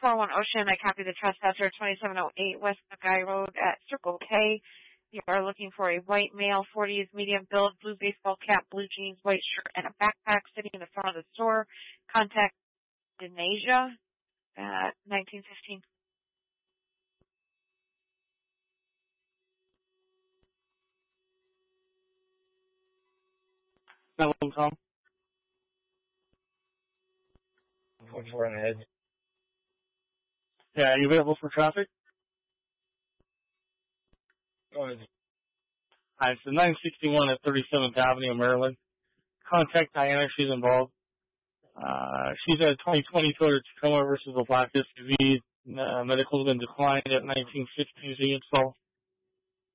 401 Ocean. I copy the trespasser, 2708 West Buckeye Road at Circle K. You are looking for a white male, 40s, medium build, blue baseball cap, blue jeans, white shirt, and a backpack sitting in the front of the store. Contact Denasia at 1915. Hello, Tom. 44 on the head. Yeah, are you available for traffic? Go ahead. Hi, it's the 961 at 37th Avenue, Maryland. Contact Diana, she's involved. She's at a 2020 Toyota Tacoma versus a black SUV. Medical's been declined at 1960 Z install.